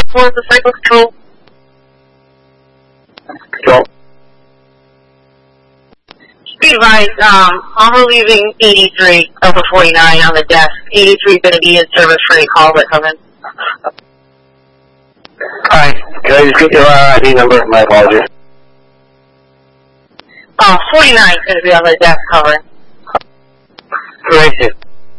for the cycle control? Control. Be advised, I'm relieving 83 of the 49 on the desk. 83 is going to be in service for any calls that come in. Alright, can I just get your ID number? My apologies. 49 is going to be on the desk covering. Correction.